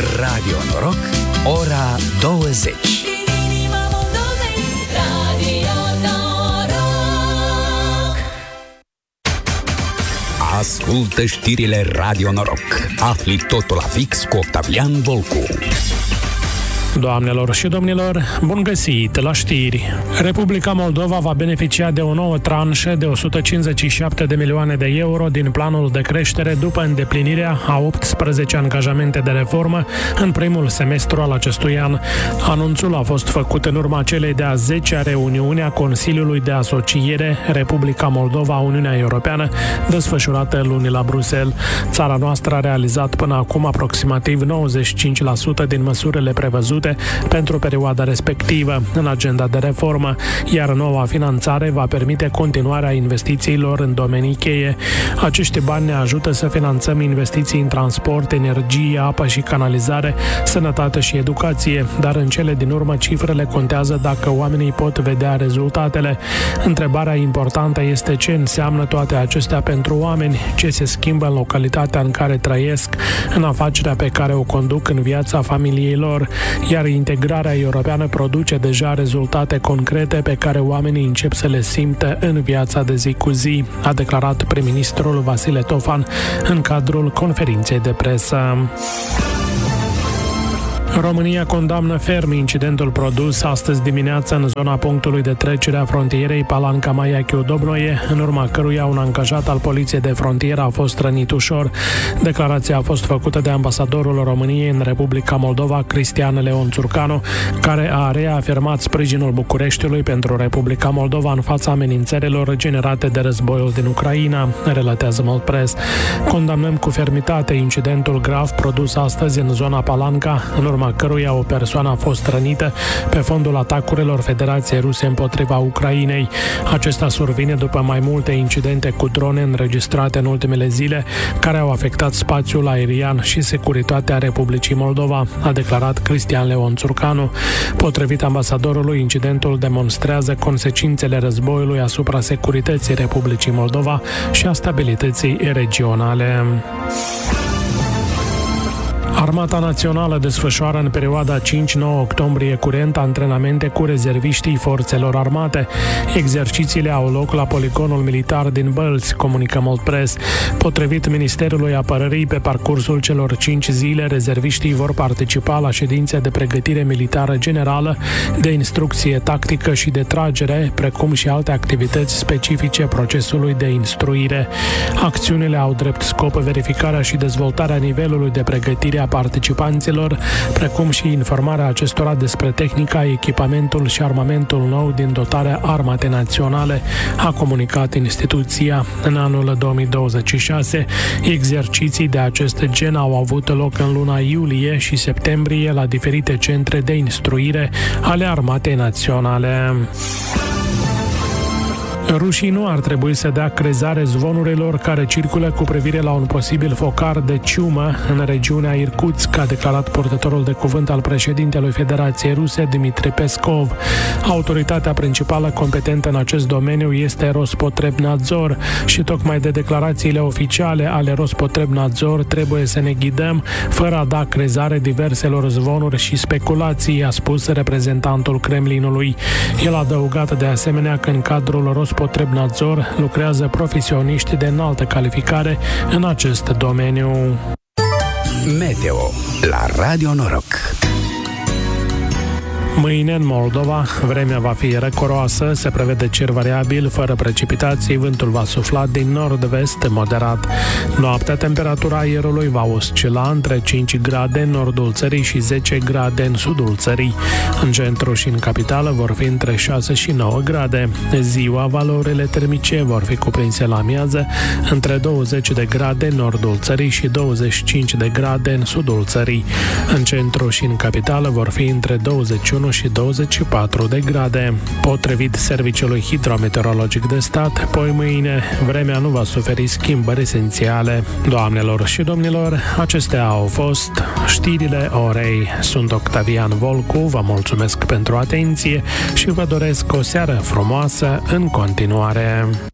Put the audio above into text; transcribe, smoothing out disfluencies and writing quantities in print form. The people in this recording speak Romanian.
Radio Noroc, ora 20. Ascultă știrile Radio Noroc. Afli totul la fix cu Octavian Volcu. Doamnelor și domnilor, bun găsit la știri! Republica Moldova va beneficia de o nouă tranșă de 157 de milioane de euro din planul de creștere după îndeplinirea a 18 angajamente de reformă în primul semestru al acestui an. Anunțul a fost făcut în urma celei de-a 10-a reuniuni a Consiliului de Asociere Republica Moldova-Uniunea Europeană, desfășurată luni la Bruxelles. Țara noastră a realizat până acum aproximativ 95% din măsurile prevăzute pentru perioada respectivă în agenda de reformă, iar noua finanțare va permite continuarea investițiilor în domenii cheie. Acești bani ne ajută să finanțăm investiții în transport, energie, apă și canalizare, sănătate și educație, dar în cele din urmă cifrele contează dacă oamenii pot vedea rezultatele. Întrebarea importantă este ce înseamnă toate acestea pentru oameni, ce se schimbă în localitatea în care trăiesc, în afacerea pe care o conduc, în viața familiei lor, iar integrarea europeană produce deja rezultate concrete pe care oamenii încep să le simtă în viața de zi cu zi, a declarat prim-ministrul Vasile Tofan în cadrul conferinței de presă. România condamnă ferm incidentul produs astăzi dimineață în zona punctului de trecere a frontierei Palanca-Maiachiu-Dobroie, în urma căruia un angajat al Poliției de Frontieră a fost rănit ușor. Declarația a fost făcută de ambasadorul României în Republica Moldova, Cristian Leon Țurcanu, care a reafirmat sprijinul Bucureștiului pentru Republica Moldova în fața amenințărilor generate de războiul din Ucraina, relatează Moldpress. Condamnăm cu fermitate incidentul grav produs astăzi în zona Palanca, în urma căruia o persoană a fost rănită pe fondul atacurilor Federației Ruse împotriva Ucrainei. Acesta survine după mai multe incidente cu drone înregistrate în ultimele zile, care au afectat spațiul aerian și securitatea Republicii Moldova, a declarat Cristian Leon Țurcanu. Potrivit ambasadorului, incidentul demonstrează consecințele războiului asupra securității Republicii Moldova și a stabilității regionale. Armata Națională desfășoară în perioada 5-9 octombrie curent antrenamente cu rezerviștii forțelor armate. Exercițiile au loc la poligonul militar din Bălți, comunică Moldpress. Potrivit Ministerului Apărării, pe parcursul celor 5 zile, rezerviștii vor participa la ședințe de pregătire militară generală, de instrucție tactică și de tragere, precum și alte activități specifice procesului de instruire. Acțiunile au drept scop verificarea și dezvoltarea nivelului de pregătire a participanților, precum și informarea acestora despre tehnica, echipamentul și armamentul nou din dotarea Armatei Naționale, a comunicat instituția. În anul 2026, exerciții de acest gen au avut loc în luna iulie și septembrie la diferite centre de instruire ale Armatei Naționale. Rușii nu ar trebui să dea crezare zvonurilor care circulă cu privire la un posibil focar de ciumă în regiunea Irkutsk, a declarat purtătorul de cuvânt al președintelui Federației Ruse, Dmitri Peskov. Autoritatea principală competentă în acest domeniu este Rospotrebnadzor și tocmai de declarațiile oficiale ale Rospotrebnadzor trebuie să ne ghidăm, fără a da crezare diverselor zvonuri și speculații, a spus reprezentantul Kremlinului. El a adăugat de asemenea că în cadrul Rospotrebnadzor lucrează profesioniști de înaltă calificare în acest domeniu. Meteo la Radio Noroc. Mâine în Moldova, vremea va fi răcoroasă, se prevede cer variabil, fără precipitații, vântul va sufla din nord-vest moderat. Noaptea, temperatura aerului va oscila între 5 grade în nordul țării și 10 grade în sudul țării. În centru și în capitală vor fi între 6 și 9 grade. Ziua, valorile termice vor fi cuprinse la amiază între 20 de grade în nordul țării și 25 de grade în sudul țării. În centru și în capitală vor fi între 21 și 24 de grade. Potrivit Serviciului Hidrometeorologic de Stat, poi mâine vremea nu va suferi schimbări esențiale. Doamnelor și domnilor, acestea au fost știrile orei. Sunt Octavian Volcu, vă mulțumesc pentru atenție și vă doresc o seară frumoasă în continuare.